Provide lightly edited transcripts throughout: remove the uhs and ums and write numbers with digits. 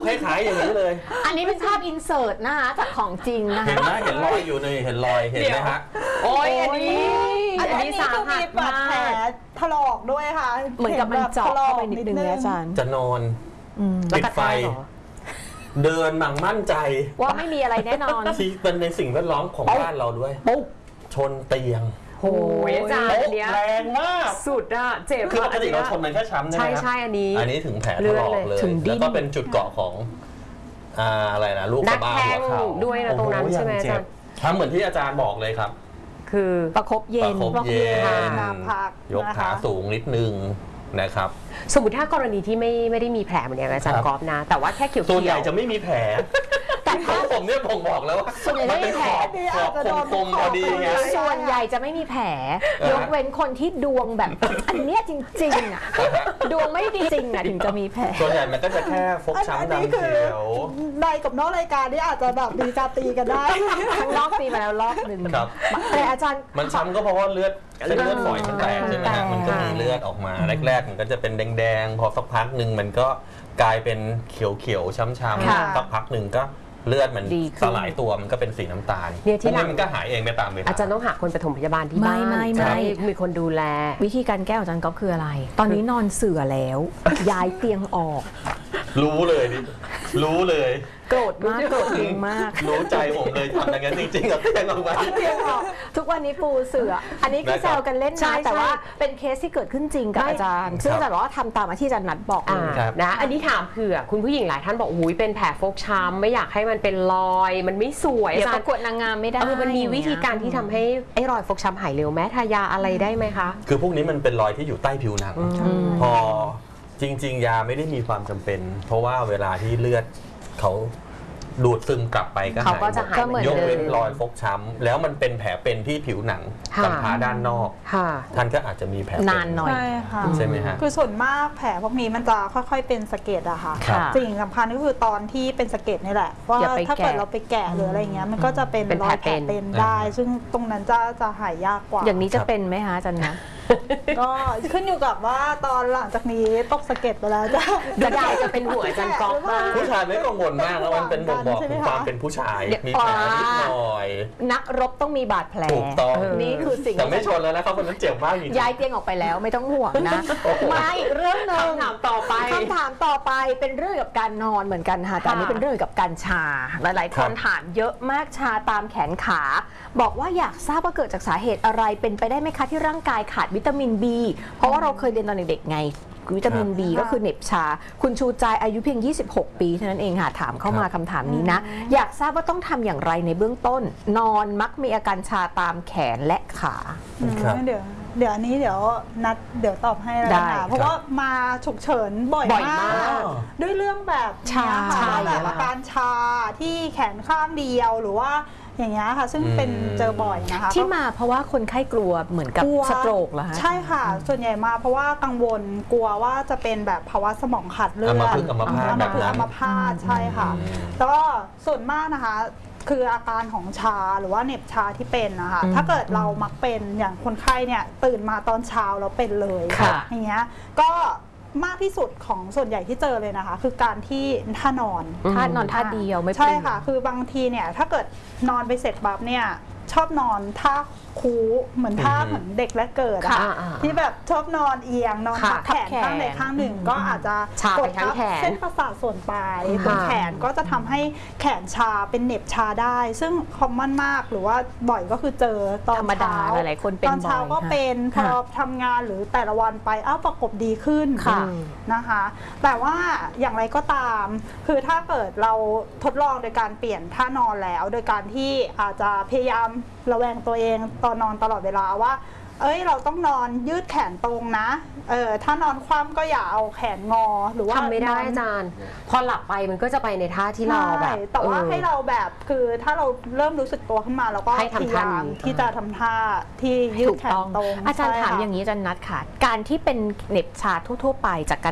คล้ายๆอย่างนี้เลยอันนี้เป็นภาพอินเสิร์ตนะคะจากของจริงนะคะเห็นไหมเห็นรอยอยู่ในเห็นรอยเห็นไหมฮะโอ้ยอันนี้สาหัสมากแผลถลอกด้วยค่ะเหมือนกับมันเจาะเข้าไปนิดนึงนะอาจารย์จะนอนปิดไฟเดินหมั่งมั่นใจว่าไม่มีอะไรแน่นอนที่เป็นในสิ่งแวดล้อมของบ้านเราด้วยชนเตียงโอ้ยอาจารย์เนี้ยแรงมากสุดอะเจ็บคือปกติเราชนมันแค่ช้ำใช่ไหมใช่อันนี้ถึงแผลถลอกเลยแล้วก็เป็นจุดเกาะของอะไรนะลูกกระบาดหัวเข่าด้วยนะตรงนั้นใช่ไหมอาจารย์ทำเหมือนที่อาจารย์บอกเลยครับคือประคบเย็นยกขาสูงนิดนึงนะครับสมมติถ้ากรณีที่ไม่ได้มีแผลเหมือนอย่างอาจารย์กอล์ฟนะแต่ว่าแค่เขียวๆส่วนใหญ่จะไม่มีแผลแต่ถ้าผมเนี่ยผมบอกแล้วว่าส่วนใหญ่ไม่มีแผลคมพอดีไงส่วนใหญ่จะไม่มีแผลยกเว้นคนที่ดวงแบบอันเนี้ยจริงๆอ่ะดวงไม่ดีจริงอ่ะถึงจะมีแผลส่วนใหญ่มันก็จะแค่ฟกช้ำดำเขียวในกับนอกรายการนี่อาจจะแบบมีการตีกันได้ทั้งรอบตีมาแล้วรอบนึงแต่อาจารย์มันช้ำก็เพราะว่าเส้นเลือดฝอยมันแตกใช่ไหมฮะมันก็มีเลือดออกมาแรกๆมันก็จะเป็นแดงๆพอสักพักหนึ่งมันก็กลายเป็นเขียวๆช้ำๆสักพักหนึ่งก็เลือดมันสลายตัวมันก็เป็นสีน้ำตาลเนี่ยที่มันก็หายเองไปตามเวลาอาจารย์ต้องหาคนปฐมพยาบาลที่บ้านไม่มีคนดูแลวิธีการแก้ของอาจารย์ก็คืออะไรตอนนี้นอนเสื่อแล้วย้ายเตียงออกรู้เลยโกรธมากโกรธเองมากรู้ใจผมเลยทำอย่างนั้นจริงๆกับเตียงออกมาเตียงออกทุกวันนี้ปูเสื่ออันนี้คือแซวกันเล่นนะแต่ว่าเป็นเคสที่เกิดขึ้นจริงกับอาจารย์ซึ่งอาจารย์บอกว่าทำตามที่อาจารย์นัดบอกนะอันนี้ถามเผื่อคุณผู้หญิงหลายท่านบอกอุ้ยเป็นแผลฟกช้ำไม่อยากให้มันเป็นรอยมันไม่สวยอาจารย์ประกวดนางงามไม่ได้มันมีวิธีการที่ทำให้ไอ้รอยฟกช้ำหายเร็วแม้ทายาอะไรได้ไหมคะคือพวกนี้มันเป็นรอยที่อยู่ใต้ผิวหนังพอจริงๆยาไม่ได้มีความจำเป็นเพราะว่าเวลาที่เลือดเขาดูดซึมกลับไปก็หายยกเว้นรอยฟกช้ำแล้วมันเป็นแผลเป็นที่ผิวหนังกำพร้าด้านนอกท่านก็อาจจะมีแผลนานหน่อยใช่ไหมฮะคือส่วนมากแผลพวกนี้มันจะค่อยๆเป็นสะเก็ดอะค่ะสิ่งสำคัญก็คือตอนที่เป็นสะเก็ดนี่แหละว่าถ้าเกิดเราไปแกะหรืออะไรเงี้ยมันก็จะเป็นรอยแผลเป็นได้ซึ่งตรงนั้นจะหายยากกว่าอย่างนี้จะเป็นไหมคะอาจารย์นะก็ขึ้นอยู่กับว่าตอนหลังจากนี้ตกสะเก็ดไปแล้วจะเป็นหัวอาจารย์กอล์ฟมากผู้ชายไม่กังวลมากแล้วมันเป็นบ่งบอกถึงความเป็นผู้ชายมีแผลนิดหน่อยนักรบต้องมีบาดแผลถูกต้องนี่คือสิ่งแต่ไม่ชนแล้วนะครับคนนั้นเจ็บมากจริงย้ายเตียงออกไปแล้วไม่ต้องห่วงนะมาอีกเรื่องนึงคำถามต่อไปเป็นเรื่องกับการนอนเหมือนกันค่ะแต่นี้เป็นเรื่องกับการชาหลายๆคนถามเยอะมากชาตามแขนขาบอกว่าอยากทราบว่าเกิดจากสาเหตุอะไรเป็นไปได้ไหมคะที่ร่างกายขาดวิตามิน B เพราะว่าเราเคยเรียนตอนเด็กๆไงวิตามิน B ก็คือเหน็บชาคุณชูใจอายุเพียง26 ปีเท่านั้นเองค่ะถามเข้ามาคำถามนี้นะอยากทราบว่าต้องทำอย่างไรในเบื้องต้นนอนมักมีอาการชาตามแขนและขาเดี๋ยวอันนี้เดี๋ยวตอบให้แล้วค่ะเพราะว่ามาฉุกเฉินบ่อยมากด้วยเรื่องแบบชาแบบอาการชาที่แขนข้างเดียวหรือว่าอย่างเงี้ยค่ะซึ่งเป็นเจอบ่อยนะคะที่มาเพราะว่าคนไข้กลัวเหมือนกับสโตรกเหรอคะใช่ค่ะส่วนใหญ่มาเพราะว่ากังวลกลัวว่าจะเป็นแบบภาวะสมองขาดเลือดอัมพาตใช่ค่ะแล้วก็ส่วนมากนะคะคืออาการของชาหรือว่าเหน็บชาที่เป็นนะคะถ้าเกิดเรามักเป็นอย่างคนไข้เนี่ยตื่นมาตอนเช้าแล้วเป็นเลยอย่างเงี้ยก็มากที่สุดของส่วนใหญ่ที่เจอเลยนะคะคือการที่ท่านอนท่าเดียวไม่ใช่ค่ะคือบางทีเนี่ยถ้าเกิดนอนไปเสร็จปั๊บเนี่ยชอบนอนท่าคูเหมือนท่าเหมือนเด็กและเกิดอะที่แบบชอบนอนเอียงนอนทับแขนข้างใดข้างหนึ่งก็อาจจะกดทับเส้นประสาทส่วนปลายตรงแขนก็จะทำให้แขนชาเป็นเหน็บชาได้ซึ่งคอมมอนมากหรือว่าบ่อยก็คือเจอตอนเช้าหลายคนเป็นตอนเช้าก็เป็นพอทำงานหรือแต่ละวันไปประกบดีขึ้นนะคะแต่ว่าอย่างไรก็ตามคือถ้าเกิดเราทดลองโดยการเปลี่ยนท่านอนแล้วโดยการที่อาจจะพยายามระแวงตัวเองตอนนอนตลอดเวลาว่าเราต้องนอนยืดแขนตรงนะถ้านอนคว่ำก็อย่าเอาแขนงอหรือว่าทำไม่ได้อาจารย์พอหลับไปมันก็จะไปในท่าที่เราแบบแต่ว่าให้เราแบบคือถ้าเราเริ่มรู้สึกตัวขึ้นมาเราก็พยายามที่จะทำท่าที่ยืดแขนตรงอาจารย์ถามอย่างนี้อาจารย์นัทค่ะการที่เป็นเหน็บชาทั่วๆไปจากการทับ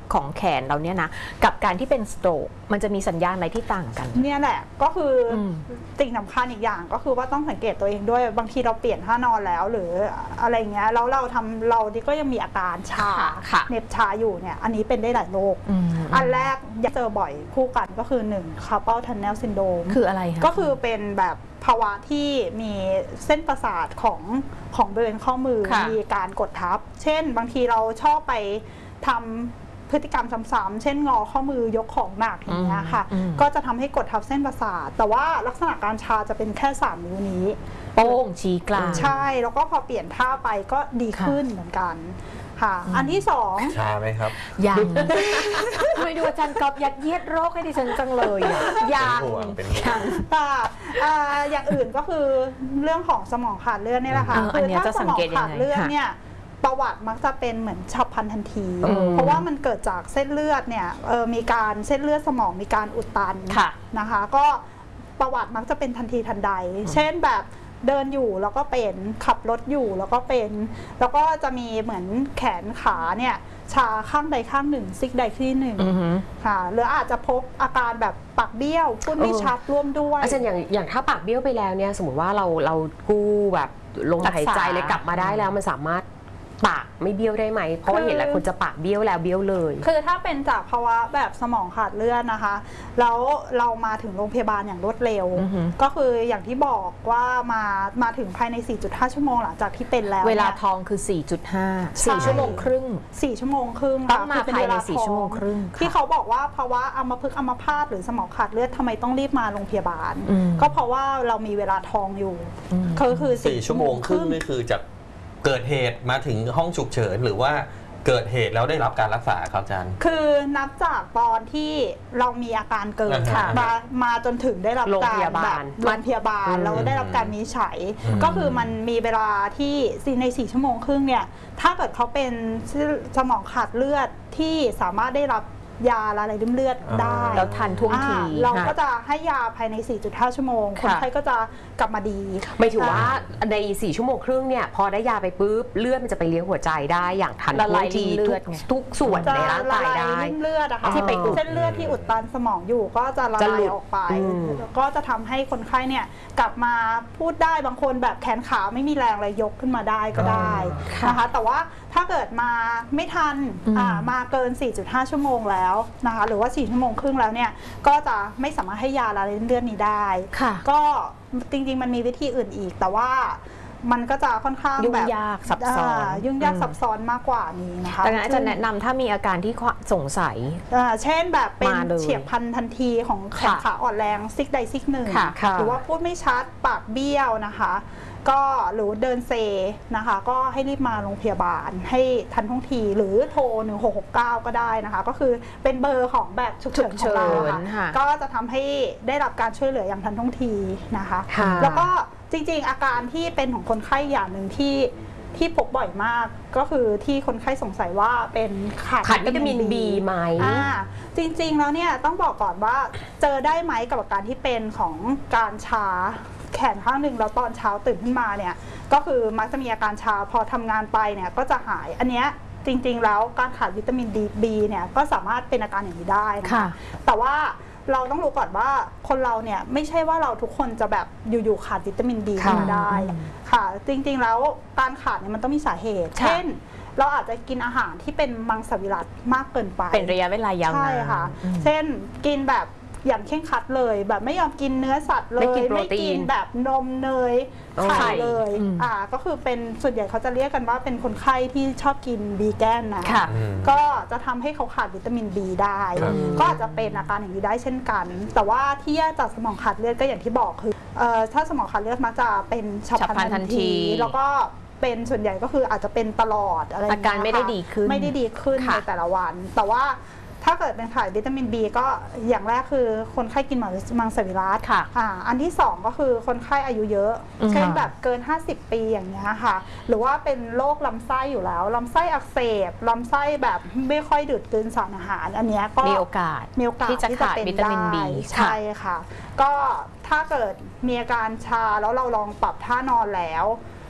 ของแขนเราเนี่ยนะกับการที่เป็นสโตรกมันจะมีสัญญาณอะไรที่ต่างกันเนี่ยแหละก็คือสิ่งสำคัญอีกอย่างก็คือว่าต้องสังเกตตัวเองด้วยบางทีเราเปลี่ยนท่านอนแล้วหรืออะไรเงี้ยแล้วเราก็ยังมีอาการชาเหน็บชาอยู่เนี่ยอันนี้เป็นได้หลายโรคอันแรกเจอบ่อยคู่กันก็คือ1 carpal tunnel syndrome คืออะไรคะก็คือเป็นแบบภาวะที่มีเส้นประสาทของบริเวณข้อมือมีการกดทับเช่นบางทีเราชอบไปทำพฤติกรรมซ้ำๆเช่นงอข้อมือยกของหนักอย่างเงี้ยค่ะก็จะทำให้กดทับเส้นประสาทแต่ว่าลักษณะการชาจะเป็นแค่3 นิ้วนี้โป้งชี้กลางใช่แล้วก็พอเปลี่ยนท่าไปก็ดีขึ้นเหมือนกันค่ะอันที่2 ชาไหมครับยังไม่ดูอาจารย์กอบยัดเยียดโรคให้ดิฉันจังเลยยังค่ะอย่างอื่นก็คือเรื่องของสมองขาดเลือดนี่แหละค่ะคือถ้าสมองขาดเลือดเนี่ยประวัติมักจะเป็นเหมือนฉับพลันทันทีเพราะว่ามันเกิดจากเส้นเลือดเนี่ยมีการเส้นเลือดสมองมีการอุดตันนะคะก็ประวัติมักจะเป็นทันทีทันใดเช่นแบบเดินอยู่แล้วก็เป็นขับรถอยู่แล้วก็เป็นแล้วก็จะมีเหมือนแขนขาเนี่ยชาข้างใดข้างหนึ่งซิกใดที่หนึ่งค่ะหรืออาจจะพบอาการแบบปากเบี้ยวพูดไม่ชัดร่วมด้วยอาจารย์อย่างถ้าปากเบี้ยวไปแล้วเนี่ยสมมติว่าเรากู้แบบลมหายใจเลยกลับมาได้แล้วมันสามารถปากไม่เบี้ยวได้ไหมเพราะว่าเห็นหลายคนจะปากเบี้ยวแล้วเบี้ยวเลยคือถ้าเป็นจากภาวะแบบสมองขาดเลือดนะคะแล้วเรามาถึงโรงพยาบาลอย่างรวดเร็วก็คืออย่างที่บอกว่ามาถึงภายใน 4.5 ชั่วโมงหลังจากที่เป็นแล้วเวลาทองคือ 4.5 4 ชั่วโมงครึ่ง 4 ชั่วโมงครึ่งต้องมาภายใน4 ชั่วโมงครึ่งที่เขาบอกว่าภาวะอัมพฤกษ์อัมพาตหรือสมองขาดเลือดทำไมต้องรีบมาโรงพยาบาลก็เพราะว่าเรามีเวลาทองอยู่คือ 4 ชั่วโมงครึ่งนี่คือจากเกิดเหตุมาถึงห้องฉุกเฉินหรือว่าเกิดเหตุแล้วได้รับการรักษาครับอาจารย์คือนับจากตอนที่เรามีอาการเกิดมาจนถึงได้รับการแบบโรงพยาบาลเราได้รับการวินิจฉัยก็คือมันมีเวลาที่ใน4 ชั่วโมงครึ่งเนี่ยถ้าเกิดเขาเป็นสมองขาดเลือดที่สามารถได้รับยาละลายริ่มเลือดได้แล้วทันท่วงทีเราก็จะให้ยาภายใน 4.5 ชั่วโมงคนไข้ก็จะกลับมาดีไม่ถือว่าใน4 ชั่วโมงครึ่งเนี่ยพอได้ยาไปปุ๊บเลือดมันจะไปเลี้ยงหัวใจได้อย่างทันท่วงทีทุกส่วนในร่างกายได้เลือดที่ไปเส้นเลือดที่อุดตันสมองอยู่ก็จะละลายออกไปก็จะทำให้คนไข้เนี่ยกลับมาพูดได้บางคนแบบแขนขาไม่มีแรงเลยยกขึ้นมาได้ก็ได้นะคะแต่ว่าถ้าเกิดมาไม่ทันมาเกิน 4.5 ชั่วโมงแล้วนะคะหรือว่า4 ชั่วโมงครึ่งแล้วเนี่ยก็จะไม่สามารถให้ยาละลายริ่มเลือดนี้ได้ก็จริงๆมันมีวิธีอื่นอีกแต่ว่ามันก็จะค่อนข้างยุ่งยากซับซ้อนยุ่งยากซับซ้อนมากกว่านี้นะคะดังนั้นอาจารย์แนะนำถ้ามีอาการที่สงสัยเช่นแบบเป็นเฉียบพลันทันทีของแขนขาอ่อนแรงซิกใดซิกหนึ่งหรือว่าพูดไม่ชัดปากเบี้ยวนะคะก็หรือเดินเซนะคะก็ให้รีบมาโรงพยาบาลให้ทันท่วงทีหรือโทร1669ก็ได้นะคะก็คือเป็นเบอร์ของแบบฉุกเฉินของเราค่ะก็จะทำให้ได้รับการช่วยเหลืออย่างทันท่วงทีนะคะแล้วก็จริงๆอาการที่เป็นของคนไข้อย่างหนึ่งที่พบบ่อยมากก็คือที่คนไข้สงสัยว่าเป็นขาดวิตามิน B ไหมจริงๆแล้วเนี่ยต้องบอกก่อนว่าเจอได้ไหมกับอาการที่เป็นของการชาแขนข้างหนึ่งแล้วตอนเช้าตื่นขึ้นมาเนี่ยก็คือมักจะมีอาการชาพอทำงานไปเนี่ยก็จะหายอันเนี้ยจริงๆแล้วการขาดวิตามิน B เนี่ยก็สามารถเป็นอาการอย่างนี้ได้นะคะแต่ว่าเราต้องรู้ก่อนว่าคนเราเนี่ยไม่ใช่ว่าเราทุกคนจะแบบอยู่ๆขาดวิตามิน B ขึ้นมาได้ค่ะจริงๆแล้วการขาดเนี่ยมันต้องมีสาเหตุเช่นเราอาจจะกินอาหารที่เป็นมังสวิรัติมากเกินไปเป็นระยะเวลายาวนานใช่ค่ะเช่นกินแบบอย่างเคร่งครัดเลยแบบไม่ยอมกินเนื้อสัตว์เลยไม่กินแบบนมเนยไข่เลยก็คือเป็นส่วนใหญ่เขาจะเรียกกันว่าเป็นคนไข้ที่ชอบกินวีแกนนะก็จะทำให้เขาขาดวิตามิน B ได้ก็อาจจะเป็นอาการอย่างนี้ได้เช่นกันแต่ว่าที่แยกจากสมองขาดเลือดก็อย่างที่บอกคือถ้าสมองขาดเลือดมักจะเป็นฉับพลันทันทีแล้วก็เป็นส่วนใหญ่ก็คืออาจจะเป็นตลอดอะไรอาการไม่ได้ดีขึ้นในแต่ละวันแต่ว่าถ้าเกิดเป็นขาดวิตามิน B ก็อย่างแรกคือคนไข้กินมังสวิรัติอันที่2ก็คือคนไข้อายุเยอะเช่นแบบเกิน50 ปีอย่างเงี้ยค่ะหรือว่าเป็นโรคลำไส้อยู่แล้วลำไส้อักเสบลำไส้แบบไม่ค่อยดูดกลืนสารอาหารอันนี้ก็มีโอกาสที่จะขาดวิตามิน B ใช่ค่ะก็ถ้าเกิดมีอาการชาแล้วเราลองปรับท่านอนแล้ว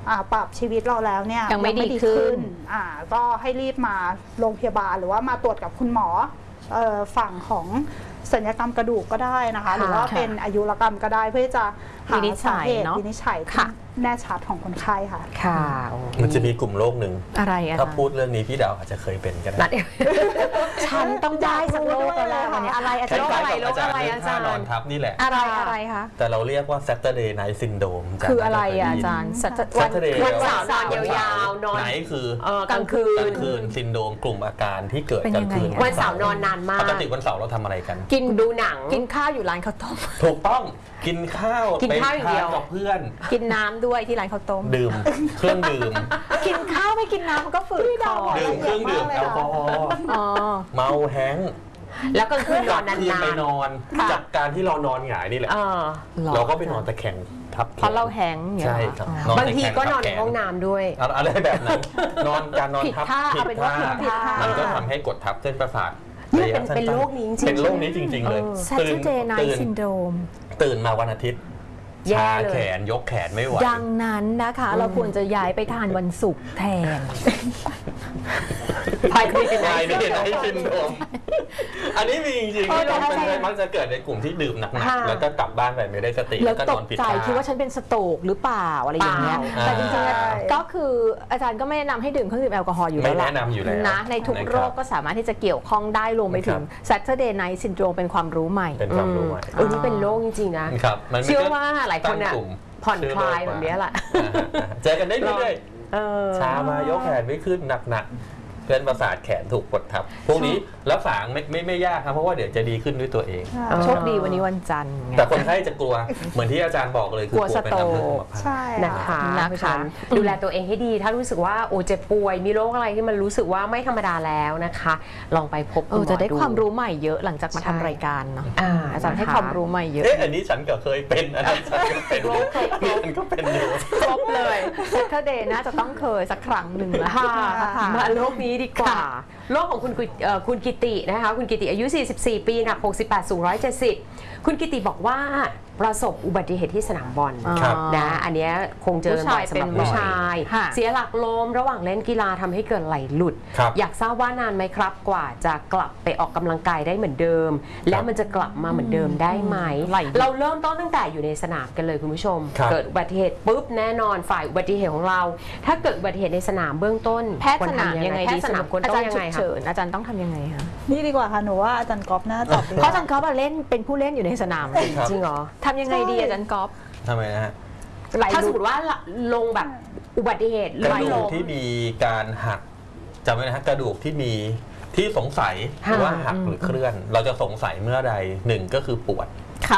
ปรับชีวิตเราแล้วเนี่ยยังไม่ดีขึ้นก็ให้รีบมาโรงพยาบาลหรือว่ามาตรวจกับคุณหมอฝั่งของศัลยกรรมกระดูกก็ได้นะคะหรือว่าเป็นอายุรกรรมก็ได้เพื่อจะหาสาเหตุวินิจฉัยที่แน่ชัดของคนไข้ค่ะค่ะมันจะมีกลุ่มโรคหนึ่งอะไรถ้าพูดเรื่องนี้พี่ดาวอาจจะเคยเป็นก็ได้ฉันต้องได้สักโรคแล้ววันนี้อะไรอาจารย์โรคอะไรอาจารย์นอนทับนี่แหละอะไรคะแต่เราเรียกว่า Saturday Night Syndrome คืออะไรอาจารย์ Saturday วันเสาร์นอนยาวๆนอนไหนคือกลางคืนซินโดรมกลุ่มอาการที่เกิดกลางคืนวันเสาร์นอนนานมากปกติวันเสาร์เราทำอะไรกันกินดูหนังกินข้าวอยู่ร้านข้าวต้มถูกต้องกินข้าวไปทานกับเพื่อนกินน้ำด้วยที่ร้านข้าวต้มดื่มเครื่องดื่มกินข้าวไม่กินน้ำมันก็ฝืดคอดื่มเครื่องดื่มแอลกอฮอล์เมาแห้งแล้วก็คืนนอนนานๆไปนอนจากการที่เรานอนหงายนี่แหละเราก็ไปนอนตะแคงทับเพราะเราแห้งใช่ครับบางทีก็นอนในห้องน้ำด้วยอะไรแบบนั้นการนอนทับผิดท่า มันก็ทำให้กดทับเส้นประสาทเป็นโรคนี้จริงเป็นโรคนี้จริงๆเลย Saturday Night Syndrome ตื่นมาวันอาทิตย์ชาแขนยกแขนไม่ไหวดังนั้นนะคะเราควรจะย้ายไปทานวันศุกร์แทนภายในซินโดรมอันนี้มีจริงๆที่เราเป็นมักจะเกิดในกลุ่มที่ดื่มหนักๆแล้วก็กลับบ้านไปไม่ได้สติแล้วก็นอนผิดท่าคิดว่าฉันเป็นสโตรกหรือเปล่าอะไรอย่างเงี้ยแต่จริงๆก็คืออาจารย์ก็ไม่แนะนำให้ดื่มเครื่องดื่มแอลกอฮอล์อยู่แล้วไม่แนะนำอยู่แล้วนะในทุกโรคก็สามารถที่จะเกี่ยวข้องได้รวมไปถึง Saturday Night Syndrome เป็นความรู้ใหม่เป็นความรู้ใหม่นี่เป็นโรคจริงๆนะเชื่อว่าหลายคนเนี่ยผ่อนคลายแบบนี้แหละเจอกันได้เรื่อยๆช้ามายกแขนไม่ขึ้นหนักๆเส้นประสาทแขนถูกกดทับพวกนี้รักษาไม่ยากครับเพราะว่าเดี๋ยวจะดีขึ้นด้วยตัวเองโชคดีวันนี้วันจันทร์แต่คนไข้จะกลัวเหมือนที่อาจารย์บอกเลยคือกลัวเป็นน้ำเลือดใช่นะคะดูแลตัวเองให้ดีถ้ารู้สึกว่าโอ้เจ็บป่วยมีโรคอะไรที่มันรู้สึกว่าไม่ธรรมดาแล้วนะคะลองไปพบคุณหมอจะได้ความรู้ใหม่เยอะหลังจากมาทำรายการเนาะอาจารย์ให้ความรู้ใหม่เยอะอันนี้ฉันก็เคยเป็นอันนั้นฉันก็เป็นนี่ฉันก็เป็นอยู่ครบเลย Saturday น่าจะต้องเคยสักครั้งหนึ่งแล้วมาโรคนี้ดีกว่าโรคของคุณกิตินะคะคุณกิติอายุ44ปีหนัก68สูง170คุณกิติบอกว่าประสบอุบัติเหตุที่สนามบอลนะอันนี้คงเจอบ่อยสำหรับผู้ชายเสียหลักล้มระหว่างเล่นกีฬาทำให้เกิดไหลหลุดอยากทราบว่านานไหมครับกว่าจะกลับไปออกกำลังกายได้เหมือนเดิมและมันจะกลับมาเหมือนเดิมได้ไหมเราเริ่มต้นตั้งแต่อยู่ในสนามกันเลยคุณผู้ชมเกิดอุบัติเหตุปุ๊บแน่นอนฝ่ายอุบัติเหตุของเราถ้าเกิดอุบัติเหตุในสนามเบื้องต้นแพทย์สนามยังไงดีสนามควรต้องยังไงคะอาจารย์ต้องทำยังไงคะนี่ดีกว่าค่ะหนูว่าอาจารย์ก๊อฟน่าตอบเพราะอาจารย์ก๊อฟเล่นเป็นผู้เล่นอยู่ในสนามจริงเหรอทำยังไงดีอาจารย์ก๊อฟทำไมนะฮะถ้าสมมติว่าลงแบบอุบัติเหตุกระดูกที่มีการหักจำไว้นะฮะกระดูกที่มีที่สงสัยว่าหักหรือเคลื่อนเราจะสงสัยเมื่อใด1ก็คือปวด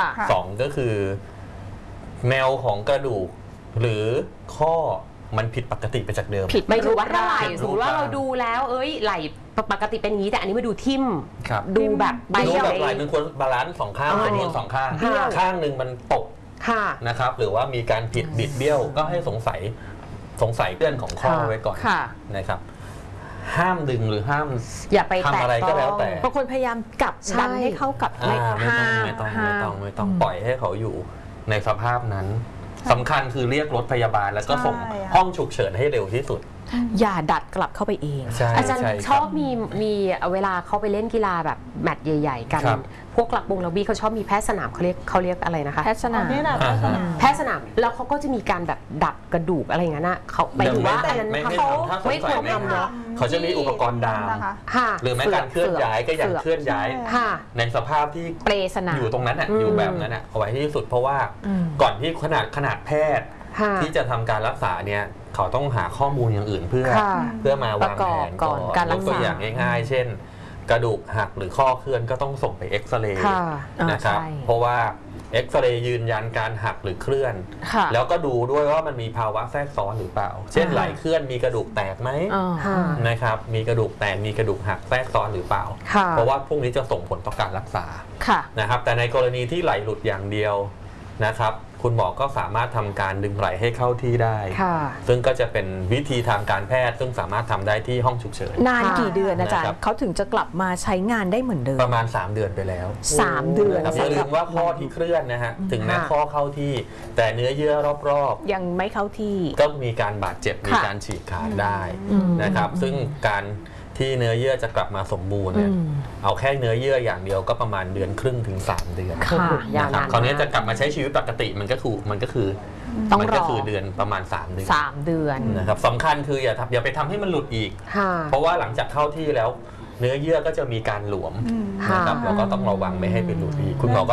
2ก็คือแนวของกระดูกหรือข้อมันผิดปกติไปจากเดิมผิดไม่ถูกว่าถ้าไหลสมมติว่าเราดูแล้วไหลปกติเป็นอย่างนี้แต่อันนี้มาดูทิ่มดูแบบไหลมันควรบาลานซ์2ข้างจำนวน2ข้างข้างหนึ่งมันตกนะครับหรือว่ามีการผิดบิดเบี้ยวก็ให้สงสัยเลื่อนของข้อไว้ก่อนนะครับห้ามดึงหรือห้ามอย่าไปทำอะไรก็แล้วแต่บางคนพยายามกลับดันให้เข้ากับไม่ต้องปล่อยให้เขาอยู่ในสภาพนั้นสำคัญคือเรียกรถพยาบาลแล้วก็ส่งห้องฉุกเฉินให้เร็วที่สุดอย่าดัดกลับเข้าไปเองอาจารย์ชอบมีเวลาเขาไปเล่นกีฬาแบบแมตช์ใหญ่ๆกันพวกหลักบงลักบี้เขาชอบมีแพทย์สนามเขาเรียกอะไรนะคะแพทย์สนามแพทย์สนามแล้วเขาก็จะมีการแบบดัดกระดูกอะไรอย่างนั้นนะเขาไปดูว่าอันนั้นเขาไม่ควรทำเนาะเขาจะมีอุปกรณ์ดามหรือแม้การเคลื่อนย้ายก็อย่างเคลื่อนย้ายในสภาพที่เปรสนามอยู่ตรงนั้นอยู่แบบนั้นเอาไว้ที่สุดเพราะว่าก่อนที่ขนาดแพทย์ที่จะทำการรักษาเนี่ยเขาต้องหาข้อมูลอย่างอื่นเพื่อมาวางแผนก่อนการรักษาตัวอย่างง่ายๆเช่นกระดูกหักหรือข้อเคลื่อนก็ต้องส่งไปเอ็กซเรย์นะครับเพราะว่าเอ็กซเรย์ยืนยันการหักหรือเคลื่อนแล้วก็ดูด้วยว่ามันมีภาวะแทรกซ้อนหรือเปล่าเช่นไหลเคลื่อนมีกระดูกแตกไหมนะครับมีกระดูกแตกมีกระดูกหักแทรกซ้อนหรือเปล่าเพราะว่าพวกนี้จะส่งผลต่อการรักษานะครับแต่ในกรณีที่ไหลหลุดอย่างเดียวนะครับคุณหมอก็สามารถทำการดึงไหล่ให้เข้าที่ได้ค่ะซึ่งก็จะเป็นวิธีทางการแพทย์ซึ่งสามารถทำได้ที่ห้องฉุกเฉินนานกี่เดือนอาจารนะครับย์เขาถึงจะกลับมาใช้งานได้เหมือนเดิมประมาณ 3 เดือนไปแล้ว 3 เดือนนะครับอย่าลืมว่าข้อที่เคลื่อนนะฮะถึงแม้ข้อเข้าที่แต่เนื้อเยื่อรอบยังไม่เข้าที่ๆ ก็มีการบาดเจ็บมีการฉีกขาดได้นะครับซึ่งการที่เนื้อเยื่อจะกลับมาสมบูรณ์เนี่ยเอาแค่เนื้อเยื่ออย่างเดียวก็ประมาณ1.5 เดือนถึง 3 เดือนค่ะยาวนะครับนานคราวนี้จะกลับมาใช้ชีวิตปกติมันก็คือต้องมันรก็อคือเดือนประมาณ 3 เดือน 3 เดือนนะครับสำคัญคืออย่าไปทำให้มันหลุดอีกค่ะเพราะว่าหลังจากเข้าที่แล้วเนื้อเยื่อก็จะมีการหลวมนะครับค่ะแล้วก็ต้องระวังไม่ให้เป็นหลุดอีกคุณหมอก็